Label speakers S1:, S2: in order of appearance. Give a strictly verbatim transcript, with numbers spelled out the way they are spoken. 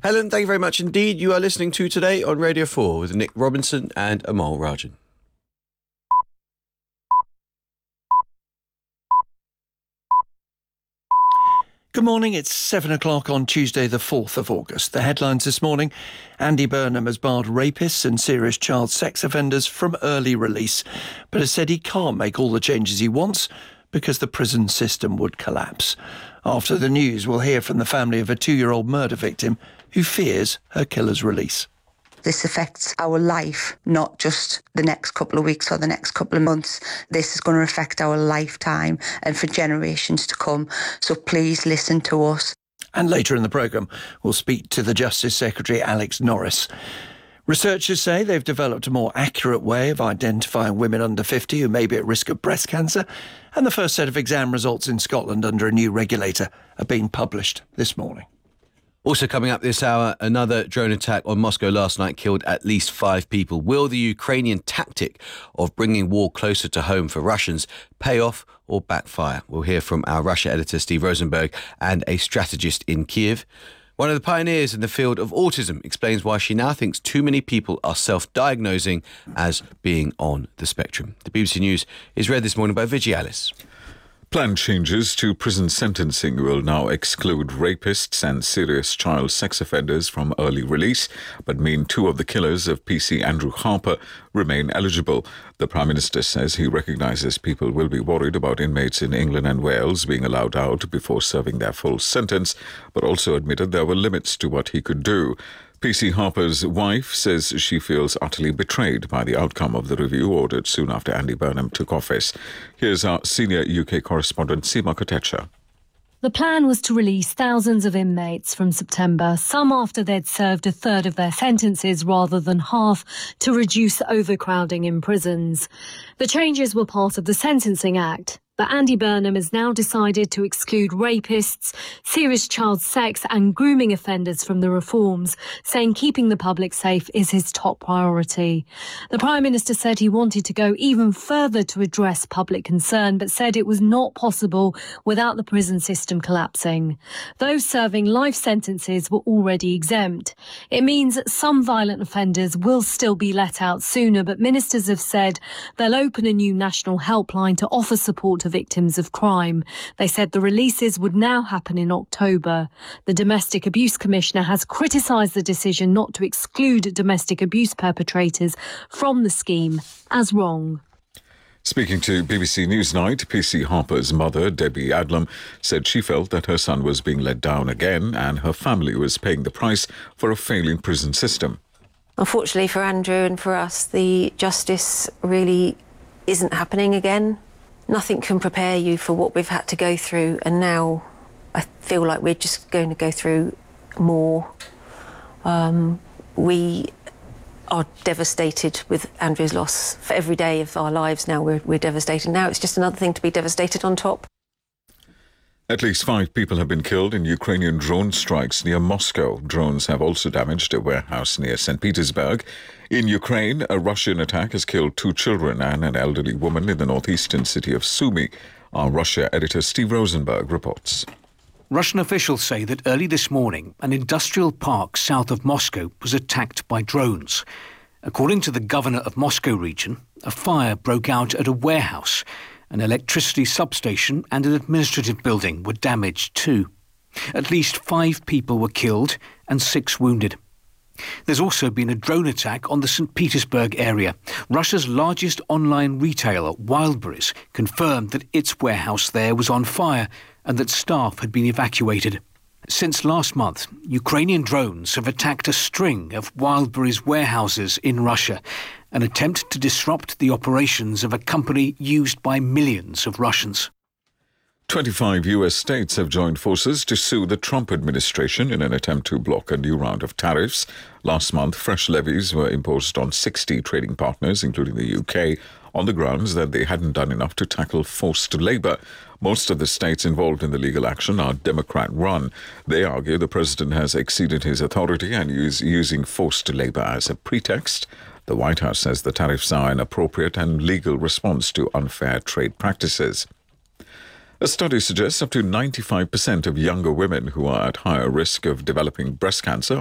S1: Helen, thank you very much indeed. You are listening to Today on Radio four with Nick Robinson and Amal Rajan.
S2: Good morning, it's seven o'clock on Tuesday the fourth of August. The headlines this morning: Andy Burnham has barred rapists and serious child sex offenders from early release, but has said he can't make all the changes he wants because the prison system would collapse. After the news, we'll hear from the family of a two-year-old murder victim who fears her killer's release.
S3: This affects our life, not just the next couple of weeks or the next couple of months. This is going to affect our lifetime and for generations to come. So please listen to us.
S2: And later in the programme, we'll speak to the Justice Secretary, Alex Norris. Researchers say they've developed a more accurate way of identifying women under fifty who may be at risk of breast cancer. And the first set of exam results in Scotland under a new regulator are being published this morning.
S1: Also coming up this hour, another drone attack on Moscow last night killed at least five people. Will the Ukrainian tactic of bringing war closer to home for Russians pay off or backfire? We'll hear from our Russia editor, Steve Rosenberg, and a strategist in Kiev. One of the pioneers in the field of autism explains why she now thinks too many people are self-diagnosing as being on the spectrum. The B B C News is read this morning by Vijay Alice.
S4: Planned changes to prison sentencing will now exclude rapists and serious child sex offenders from early release, but mean two of the killers of P C Andrew Harper remain eligible. The Prime Minister says he recognises people will be worried about inmates in England and Wales being allowed out before serving their full sentence, but also admitted there were limits to what he could do. P C Harper's wife says she feels utterly betrayed by the outcome of the review ordered soon after Andy Burnham took office. Here's our senior U K correspondent, Seema Kotecha.
S5: The plan was to release thousands of inmates from September, some after they'd served a third of their sentences rather than half, to reduce overcrowding in prisons. The changes were part of the Sentencing Act. But Andy Burnham has now decided to exclude rapists, serious child sex and grooming offenders from the reforms, saying keeping the public safe is his top priority. The Prime Minister said he wanted to go even further to address public concern, but said it was not possible without the prison system collapsing. Those serving life sentences were already exempt. It means that some violent offenders will still be let out sooner, but ministers have said they'll open a new national helpline to offer support to victims of crime. They said the releases would now happen in October. The Domestic Abuse Commissioner has criticised the decision not to exclude domestic abuse perpetrators from the scheme as wrong.
S4: Speaking to B B C Newsnight, P C Harper's mother, Debbie Adlam, said she felt that her son was being let down again and her family was paying the price for a failing prison system.
S6: Unfortunately for Andrew and for us, the justice really isn't happening again. Nothing can prepare you for what we've had to go through, and now I feel like we're just going to go through more. Um, we are devastated with Andrew's loss. For every day of our lives now, we're, we're devastated. Now it's just another thing to be devastated on top.
S4: At least five people have been killed in Ukrainian drone strikes near Moscow. Drones have also damaged a warehouse near Saint Petersburg. In Ukraine, a Russian attack has killed two children and an elderly woman in the northeastern city of Sumy. Our Russia editor Steve Rosenberg reports.
S7: Russian officials say that early this morning, an industrial park south of Moscow was attacked by drones. According to the governor of Moscow region, a fire broke out at a warehouse. An electricity substation and an administrative building were damaged too. At least five people were killed and six wounded. There's also been a drone attack on the Saint Petersburg area. Russia's largest online retailer, Wildberries, confirmed that its warehouse there was on fire and that staff had been evacuated. Since last month, Ukrainian drones have attacked a string of Wildberries warehouses in Russia, an attempt to disrupt the operations of a company used by millions of Russians.
S4: twenty-five U S states have joined forces to sue the Trump administration in an attempt to block a new round of tariffs. Last month, fresh levies were imposed on sixty trading partners, including the U K, on the grounds that they hadn't done enough to tackle forced labour. Most of the states involved in the legal action are Democrat-run. They argue the president has exceeded his authority and is using forced labour as a pretext. The White House says the tariffs are an appropriate and legal response to unfair trade practices. A study suggests up to ninety-five percent of younger women who are at higher risk of developing breast cancer